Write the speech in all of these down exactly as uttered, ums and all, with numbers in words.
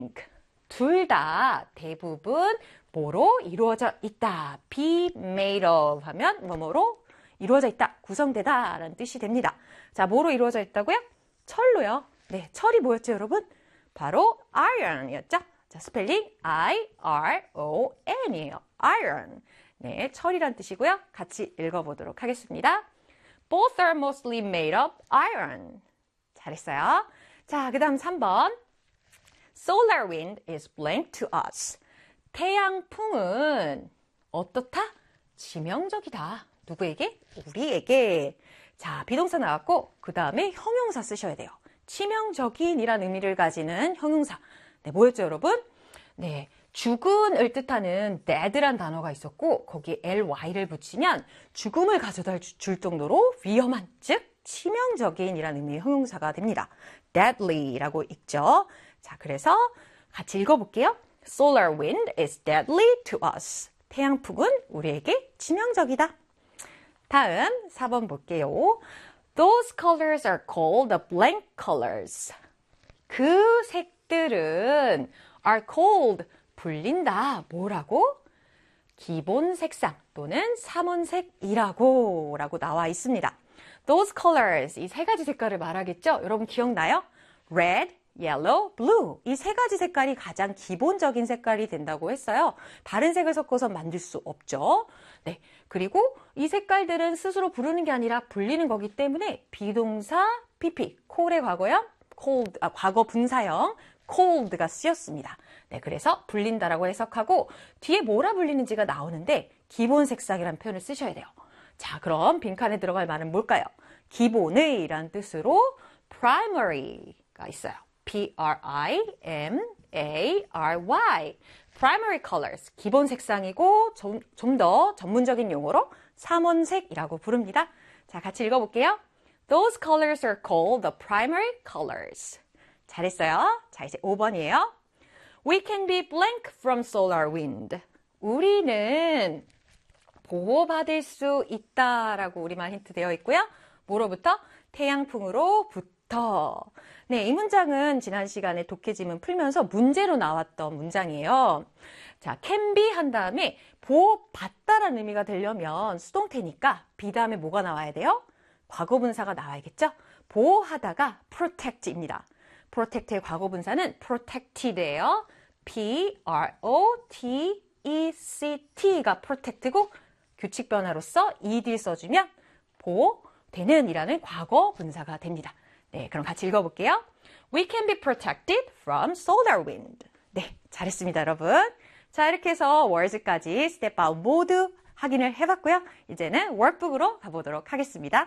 둘 다 대부분 뭐로 이루어져 있다. be made of 하면 뭐뭐로 이루어져 있다, 구성되다 라는 뜻이 됩니다. 자, 뭐로 이루어져 있다고요? 철로요. 네, 철이 뭐였죠, 여러분? 바로 iron이었죠. 자, 스펠링 I R O N이에요. iron. 네, 철이란 뜻이고요. 같이 읽어보도록 하겠습니다. Both are mostly made of iron. 잘했어요. 자, 그 다음 삼 번. Solar wind is blank to us. 태양풍은 어떻다? 치명적이다. 누구에게? 우리에게. 자, 비동사 나왔고 그 다음에 형용사 쓰셔야 돼요. 치명적인이란 의미를 가지는 형용사. 네, 뭐였죠, 여러분? 네, 죽은을 뜻하는 dead란 단어가 있었고 거기에 ly를 붙이면 죽음을 가져다 줄 정도로 위험한, 즉 치명적인이란 의미의 형용사가 됩니다. deadly라고 읽죠. 자, 그래서 같이 읽어볼게요. Solar wind is deadly to us. 태양풍은 우리에게 치명적이다. 다음 사 번 볼게요. Those colors are called the blank colors. 그 색들은 are called, 불린다. 뭐라고? 기본 색상 또는 삼원색이라고 라고 나와 있습니다. Those colors, 이 세 가지 색깔을 말하겠죠? 여러분 기억나요? Red, yellow, blue. 이 세 가지 색깔이 가장 기본적인 색깔이 된다고 했어요. 다른 색을 섞어서 만들 수 없죠. 네, 그리고 이 색깔들은 스스로 부르는 게 아니라 불리는 거기 때문에 비동사 pp, call의 과거형, cold, 아, 과거 분사형 cold가 쓰였습니다. 네, 그래서 불린다라고 해석하고 뒤에 뭐라 불리는지가 나오는데 기본 색상이라는 표현을 쓰셔야 돼요. 자, 그럼 빈칸에 들어갈 말은 뭘까요? 기본의 라는 뜻으로 primary가 있어요. P R I M A R Y. Primary colors, 기본 색상이고 좀, 좀 더 전문적인 용어로 삼원색이라고 부릅니다. 자, 같이 읽어볼게요. Those colors are called the primary colors. 잘했어요. 자, 이제 오 번이에요. We can be blank from solar wind. 우리는 보호받을 수 있다라고 우리말 힌트 되어 있고요. 뭐로부터? 태양풍으로부터. 네, 이 문장은 지난 시간에 독해지문 풀면서 문제로 나왔던 문장이에요. 자, can be 한 다음에 보호받다라는 의미가 되려면 수동태니까 be 다음에 뭐가 나와야 돼요? 과거분사가 나와야겠죠? 보호하다가 protect입니다. protect의 과거분사는 protected예요. P R O T E C T가 protect고 규칙 변화로서 ed 써주면 보호되는 이라는 과거 분사가 됩니다. 네, 그럼 같이 읽어볼게요. We can be protected from solar wind. 네, 잘했습니다, 여러분. 자, 이렇게 해서 words까지 step out 모두 확인을 해봤고요. 이제는 workbook으로 가보도록 하겠습니다.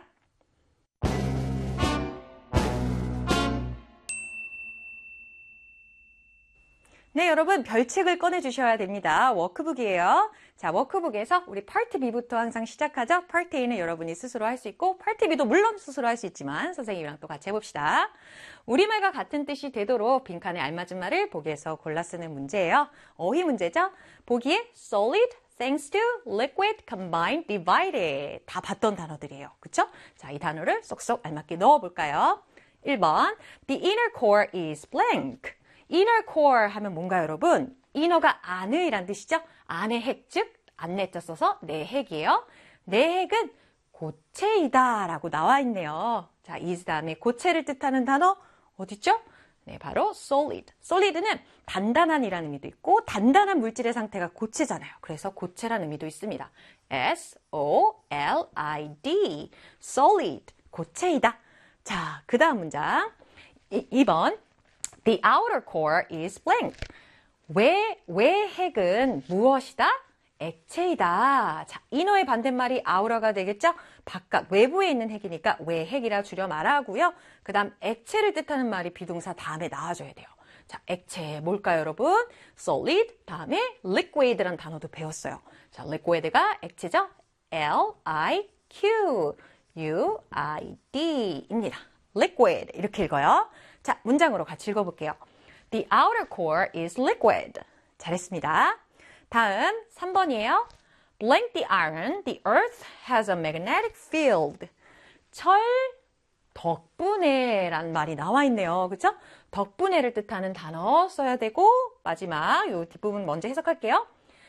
네, 여러분 별책을 꺼내주셔야 됩니다. 워크북이에요. 자, 워크북에서 우리 파트 B부터 항상 시작하죠. 파트 A는 여러분이 스스로 할 수 있고 파트 B도 물론 스스로 할 수 있지만 선생님이랑 또 같이 해봅시다. 우리말과 같은 뜻이 되도록 빈칸에 알맞은 말을 보기에서 골라 쓰는 문제예요. 어휘 문제죠. 보기에 solid, thanks to, liquid, combined, divided 다 봤던 단어들이에요. 그쵸? 자, 이 단어를 쏙쏙 알맞게 넣어볼까요? 일 번 The inner core is blank. inner core 하면 뭔가요, 여러분? inner가 안의 이란 뜻이죠? 안의 핵, 즉 안내자 써서 내 핵이에요. 내 핵은 고체이다 라고 나와 있네요. 자, is 다음에 고체를 뜻하는 단어 어디죠? 네, 바로 solid. solid는 단단한 이라는 의미도 있고 단단한 물질의 상태가 고체잖아요. 그래서 고체라는 의미도 있습니다. S O L I D solid, 고체이다. 자, 그 다음 문장 이 번 The outer core is blank. 왜, 왜 핵은 무엇이다? 액체이다. 자, inner의 반대말이 outer가 되겠죠? 바깥, 외부에 있는 핵이니까 왜 핵이라 줄여 말하고요. 그 다음 액체를 뜻하는 말이 비동사 다음에 나와줘야 돼요. 자, 액체 뭘까요, 여러분? solid, 다음에 liquid라는 단어도 배웠어요. 자, liquid가 액체죠? L I Q U I D입니다. liquid 이렇게 읽어요. 자, 문장으로 같이 읽어볼게요. The outer core is liquid. 잘했습니다. 다음 삼 번이에요. Blank the iron, the earth has a magnetic field. 철, 덕분에 라는 말이 나와 있네요. 그쵸? 덕분에를 뜻하는 단어 써야 되고, 마지막 요 뒷부분 먼저 해석할게요.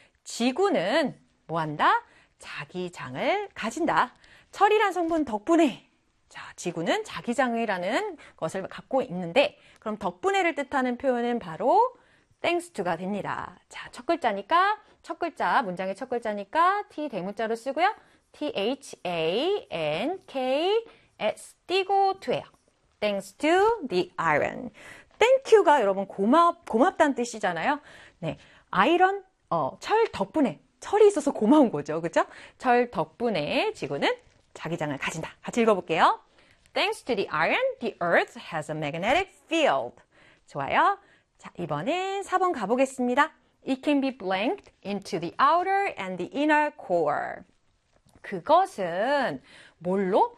지구는 뭐 한다? 자기장을 가진다. 철이란 성분 덕분에. 자, 지구는 자기장이라는 것을 갖고 있는데, 그럼 덕분에를 뜻하는 표현은 바로 thanks to가 됩니다. 자, 첫 글자니까, 첫 글자, 문장의 첫 글자니까 T 대문자로 쓰고요. T H A N K S 띄고 to예요. Thanks to the iron. Thank you가 여러분 고맙, 고맙다는 뜻이잖아요. 네, iron, 어, 철 덕분에, 철이 있어서 고마운 거죠. 그죠? 철 덕분에 지구는 자기장을 가진다. 같이 읽어볼게요. Thanks to the iron, the earth has a magnetic field. 좋아요. 자, 이번엔 사 번 가보겠습니다. It can be blanked into the outer and the inner core. 그것은 뭘로?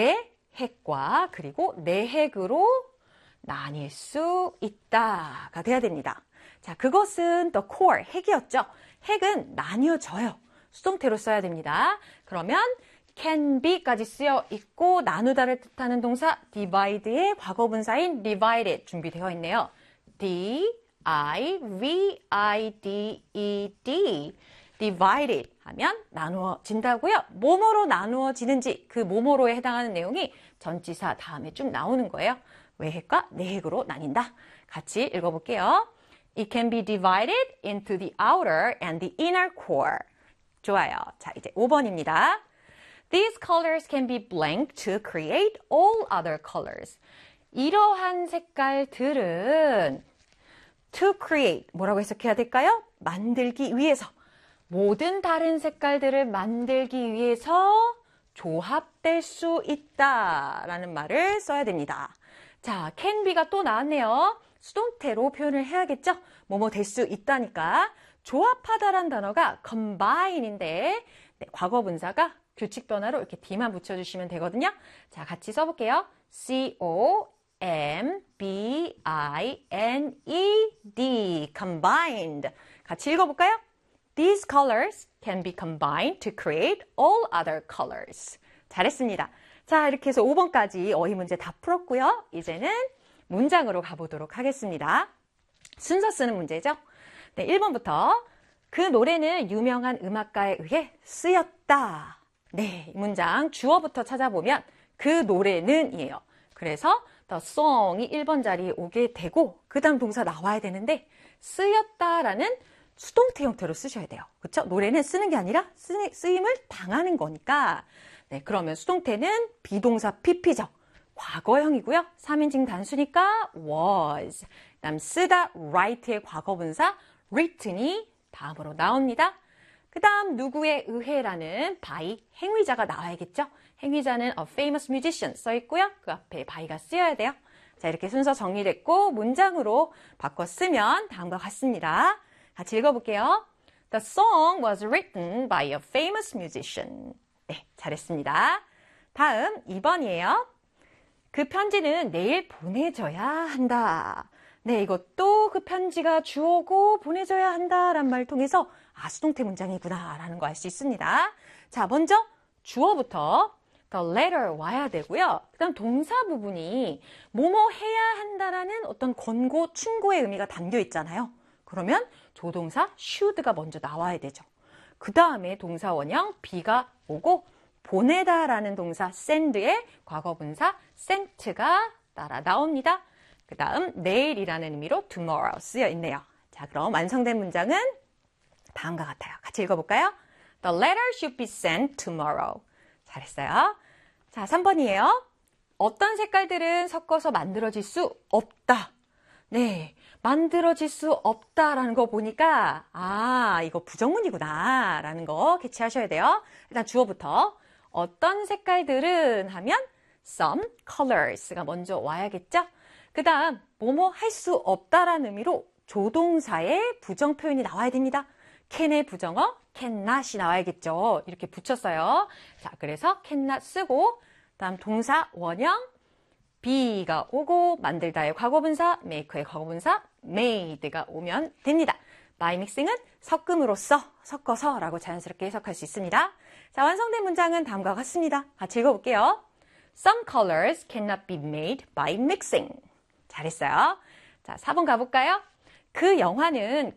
외핵과 그리고 내핵으로 나뉠 수 있다가 돼야 됩니다. 자, 그것은 the core, 핵이었죠. 핵은 나뉘어져요. 수동태로 써야 됩니다. 그러면 can be까지 쓰여 있고 나누다를 뜻하는 동사 divide의 과거분사인 divided 준비되어 있네요. D I V I D E D divided 하면 나누어진다고요. 뭐뭐로 나누어지는지 그 뭐뭐로에 해당하는 내용이 전치사 다음에 쭉 나오는 거예요. 외핵과 내핵으로 나뉜다. 같이 읽어볼게요. It can be divided into the outer and the inner core. 좋아요. 자, 이제 오 번입니다. These colors can be blanked to create all other colors. 이러한 색깔들은 to create, 뭐라고 해석해야 될까요? 만들기 위해서. 모든 다른 색깔들을 만들기 위해서 조합될 수 있다라는 말을 써야 됩니다. 자, can be가 또 나왔네요. 수동태로 표현을 해야겠죠? 뭐뭐 될 수 있다니까. 조합하다란 단어가 combine인데 네, 과거분사가 규칙 변화로 이렇게 d만 붙여주시면 되거든요. 자, 같이 써볼게요. C O M B I N E D combined. 같이 읽어볼까요? These colors can be combined to create all other colors. 잘했습니다. 자, 이렇게 해서 오 번까지 어휘 문제 다 풀었고요. 이제는 문장으로 가보도록 하겠습니다. 순서 쓰는 문제죠. 네, 일 번부터 그 노래는 유명한 음악가에 의해 쓰였다. 네, 이 문장 주어부터 찾아보면 그 노래는 이에요. 그래서 the song이 일 번 자리에 오게 되고 그 다음 동사 나와야 되는데 쓰였다라는 수동태 형태로 쓰셔야 돼요. 그렇죠? 노래는 쓰는 게 아니라 쓰, 쓰임을 당하는 거니까 네, 그러면 수동태는 비동사 pp죠. 과거형이고요. 삼 인칭 단수니까 was. 그다음 쓰다 write의 과거분사 written이 다음으로 나옵니다. 그 다음 누구에 의해라는 by 행위자가 나와야겠죠. 행위자는 a famous musician 써있고요. 그 앞에 by가 쓰여야 돼요. 자, 이렇게 순서 정리됐고 문장으로 바꿔 쓰면 다음과 같습니다. 같이 읽어볼게요. The song was written by a famous musician. 네, 잘했습니다. 다음 이 번이에요. 그 편지는 내일 보내줘야 한다. 네, 이것도 그 편지가 주어고 보내줘야 한다란 말 통해서 아, 수동태 문장이구나 라는 거 알 수 있습니다. 자, 먼저 주어부터 the letter 와야 되고요. 그 다음 동사 부분이 뭐뭐 해야 한다라는 어떤 권고, 충고의 의미가 담겨 있잖아요. 그러면 조동사 should가 먼저 나와야 되죠. 그 다음에 동사 원형 be가 오고 보내다라는 동사 send의 과거분사 sent가 따라 나옵니다. 그 다음 내일이라는 의미로 tomorrow 쓰여 있네요. 자, 그럼 완성된 문장은 다음과 같아요. 같이 읽어볼까요? The letter should be sent tomorrow. 잘했어요. 자, 삼 번이에요. 어떤 색깔들은 섞어서 만들어질 수 없다. 네, 만들어질 수 없다라는 거 보니까 아, 이거 부정문이구나 라는 거 캐치하셔야 돼요. 일단 주어부터 어떤 색깔들은 하면 some colors가 먼저 와야겠죠. 그 다음 뭐뭐 할 수 없다라는 의미로 조동사의 부정 표현이 나와야 됩니다. can의 부정어 cannot이 나와야겠죠. 이렇게 붙였어요. 자, 그래서 cannot 쓰고 다음 동사 원형 be가 오고 만들다의 과거분사 make의 과거분사 made가 오면 됩니다. by mixing은 섞음으로써, 섞어서 라고 자연스럽게 해석할 수 있습니다. 자, 완성된 문장은 다음과 같습니다. 같이 읽어볼게요. Some colors cannot be made by mixing. 잘했어요. 자, 사 번 가볼까요? 그 영화는